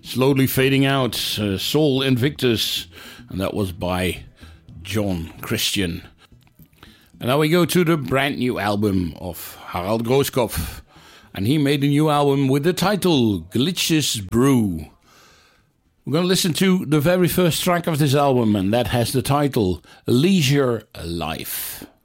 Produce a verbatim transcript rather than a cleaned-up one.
slowly fading out, uh, Soul Invictus, and that was by John Christian. And now we go to the brand new album of Harald Grooskopf, and he made a new album with the title Glitches Brew. We're going to listen to the very first track of this album, and that has the title Leisure Life.